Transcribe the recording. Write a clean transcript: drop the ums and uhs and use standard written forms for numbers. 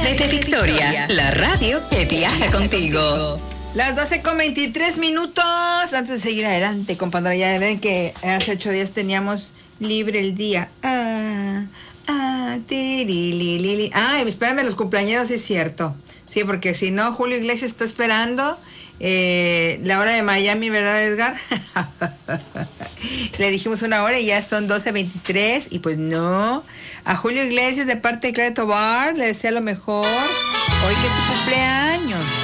desde Victoria, la radio que viaja contigo. Las 12:23. Antes de seguir adelante, compadre, ya ven que hace 8 días teníamos libre el día. Espérame, los cumpleaños, sí es cierto. Sí, porque si no, Julio Iglesias está esperando la hora de Miami, ¿verdad, Edgar? Le dijimos una hora y ya son 12:23 y pues no. A Julio Iglesias, de parte de Claudia Tobar, le desea lo mejor hoy que es su cumpleaños.